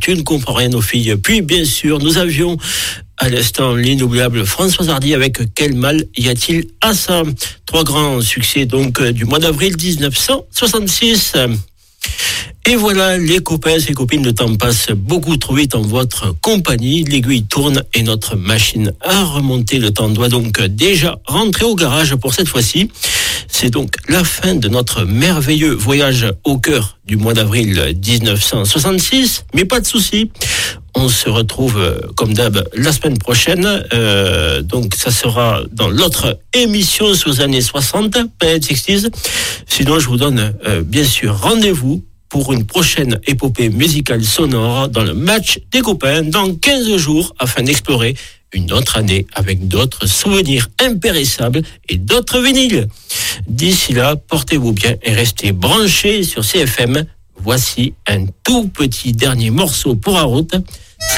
tu ne comprends rien aux filles. Puis bien sûr, nous avions à l'instant l'inoubliable Françoise Hardy avec Quel mal y a-t-il à ça? 3 grands succès donc du mois d'avril 1966. Et voilà, les copains et copines, le temps passe beaucoup trop vite en votre compagnie. L'aiguille tourne et notre machine à remonter le temps doit donc déjà rentrer au garage pour cette fois-ci. C'est donc la fin de notre merveilleux voyage au cœur du mois d'avril 1966. Mais pas de souci, on se retrouve comme d'hab la semaine prochaine. Donc ça sera dans l'autre émission sur les années 60, Planet 60s. Sinon, je vous donne bien sûr rendez-vous pour une prochaine épopée musicale sonore dans le match des copains dans 15 jours afin d'explorer une autre année avec d'autres souvenirs impérissables et d'autres vinyles. D'ici là, portez-vous bien et restez branchés sur CFM. Voici un tout petit dernier morceau pour la route.